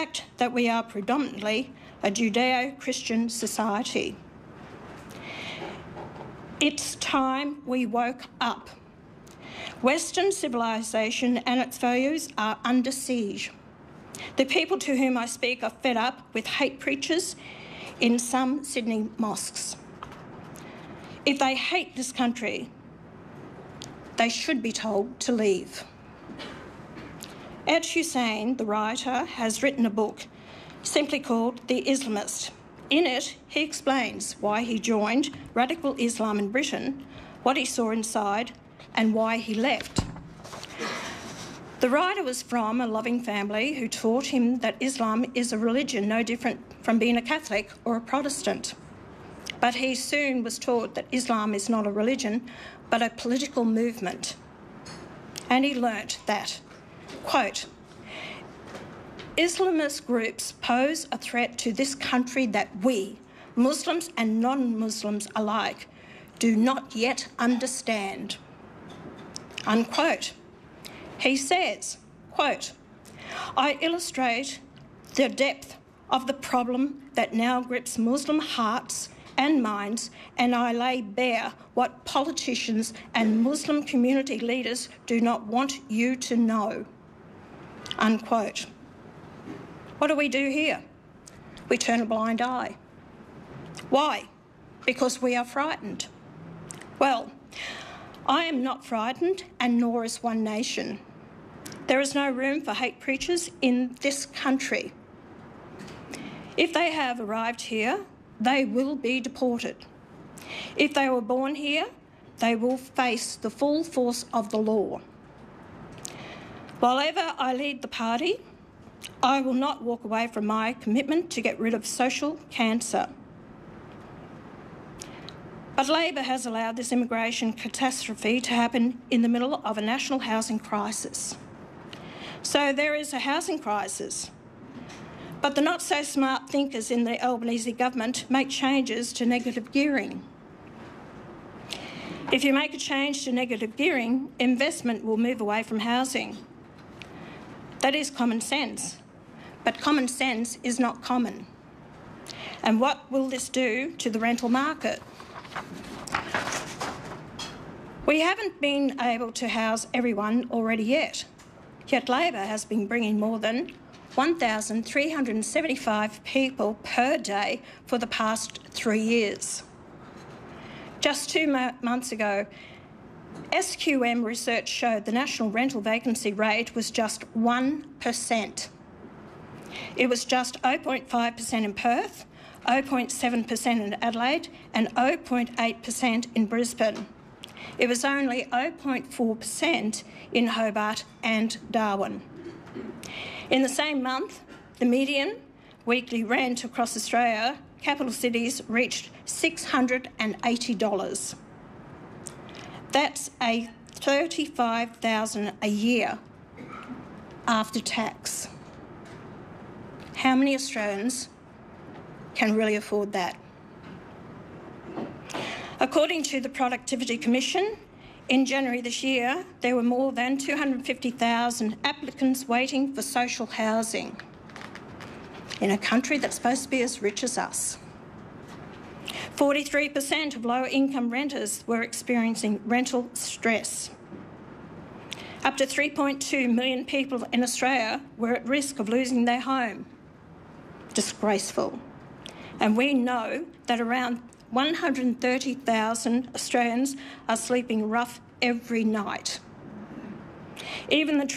fact that we are predominantly a Judeo-Christian society. It's time we woke up. Western civilisation and its values are under siege. The people to whom I speak are fed up with hate preachers in some Sydney mosques. If they hate this country, they should be told to leave. Ed Husain, the writer, has written a book simply called The Islamist. In it, he explains why he joined radical Islam in Britain, what he saw inside, and why he left. The writer was from a loving family who taught him that Islam is a religion no different from being a Catholic or a Protestant. But he soon was taught that Islam is not a religion, but a political movement. And he learnt that, quote, Islamist groups pose a threat to this country that we, Muslims and non-Muslims alike, do not yet understand, unquote. He says, quote, I illustrate the depth of the problem that now grips Muslim hearts and minds, and I lay bare what politicians and Muslim community leaders do not want you to know, unquote. What do we do here? We turn a blind eye. Why? Because we are frightened. Well, I am not frightened, and nor is One Nation. There is no room for hate preachers in this country. If they have arrived here, they will be deported. If they were born here, they will face the full force of the law. While ever I lead the party, I will not walk away from my commitment to get rid of social cancer. But Labor has allowed this immigration catastrophe to happen in the middle of a national housing crisis. So there is a housing crisis. But the not-so-smart thinkers in the Albanese government make changes to negative gearing. If you make a change to negative gearing, investment will move away from housing. That is common sense, but common sense is not common. And what will this do to the rental market? We haven't been able to house everyone already yet Labor has been bringing more than 1,375 people per day for the past 3 years. Just 2 months ago, SQM research showed the national rental vacancy rate was just 1%. It was just 0.5% in Perth, 0.7% in Adelaide and 0.8% in Brisbane. It was only 0.4% in Hobart and Darwin. In the same month, the median weekly rent across Australia, capital cities, reached $680. That's a $35,000 a year after tax. How many Australians can really afford that? According to the Productivity Commission, in January this year, there were more than 250,000 applicants waiting for social housing in a country that's supposed to be as rich as us. 43% of lower-income renters were experiencing rental stress. Up to 3.2 million people in Australia were at risk of losing their home. Disgraceful. And we know that around 130,000 Australians are sleeping rough every night. Even the